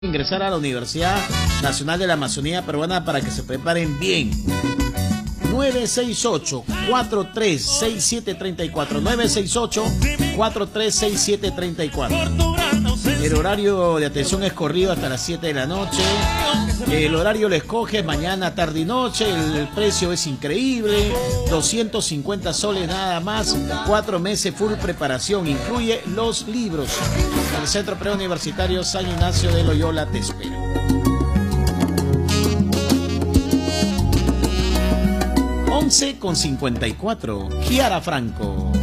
ingresar a la Universidad Nacional de la Amazonía Peruana para que se preparen bien. 968-436734 968-436734. El horario de atención es corrido hasta las 7 de la noche. El horario lo escoge mañana, tarde y noche. El precio es increíble, 250 soles nada más, 4 meses full preparación, incluye los libros. El Centro Preuniversitario San Ignacio de Loyola te espera. 11:54. Kiara Franco.